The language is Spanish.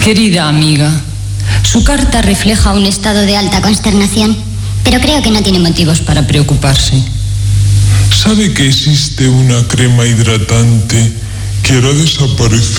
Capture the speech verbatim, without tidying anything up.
Querida amiga, su carta refleja un estado de alta consternación, pero creo que no tiene motivos para preocuparse. ¿Sabe que existe una crema hidratante que hará desaparecer